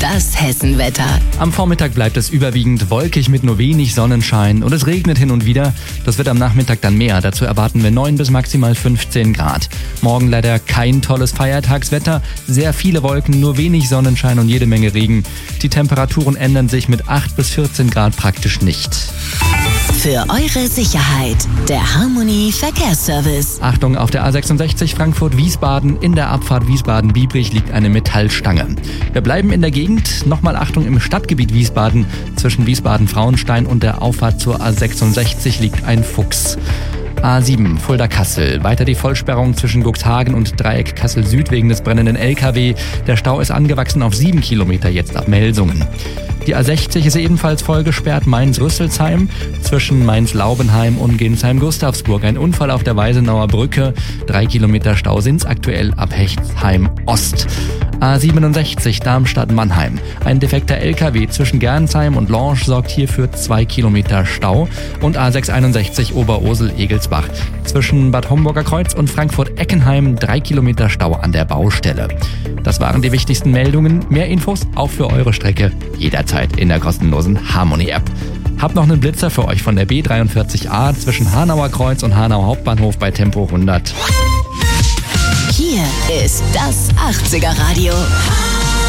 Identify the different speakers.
Speaker 1: Das Hessenwetter.
Speaker 2: Am Vormittag bleibt es überwiegend wolkig mit nur wenig Sonnenschein und es regnet hin und wieder. Das wird am Nachmittag dann mehr. Dazu erwarten wir 9 bis maximal 15 Grad. Morgen leider kein tolles Feiertagswetter. Sehr viele Wolken, nur wenig Sonnenschein und jede Menge Regen. Die Temperaturen ändern sich mit 8 bis 14 Grad praktisch nicht.
Speaker 1: Für eure Sicherheit, der Harmony Verkehrsservice.
Speaker 2: Achtung, auf der A66 Frankfurt-Wiesbaden. In der Abfahrt Wiesbaden-Biebrich liegt eine Metallstange. Wir bleiben in der Gegend. Nochmal Achtung, im Stadtgebiet Wiesbaden. Zwischen Wiesbaden-Frauenstein und der Auffahrt zur A66 liegt ein Fuchs. A7 Fulda-Kassel. Weiter die Vollsperrung zwischen Cuxhagen und Dreieck Kassel-Süd wegen des brennenden LKW. Der Stau ist angewachsen auf 7 Kilometer jetzt ab Melsungen. Die A60 ist ebenfalls voll gesperrt. Mainz-Rüsselsheim zwischen Mainz-Laubenheim und Gensheim-Gustavsburg. Ein Unfall auf der Weisenauer Brücke. 3 Kilometer Stau sind's aktuell ab Hechtsheim-Ost. A67 Darmstadt-Mannheim. Ein defekter LKW zwischen Gernsheim und Lange sorgt hier für 2 Kilometer Stau. Und A661 Oberursel-Egelsbach. Zwischen Bad Homburger Kreuz und Frankfurt-Eckenheim 3 Kilometer Stau an der Baustelle. Das waren die wichtigsten Meldungen. Mehr Infos auch für eure Strecke jederzeit in der kostenlosen Harmony-App. Hab noch einen Blitzer für euch von der B43A zwischen Hanauer Kreuz und Hanau Hauptbahnhof bei Tempo 100.
Speaker 1: Hier ist das 80er Radio.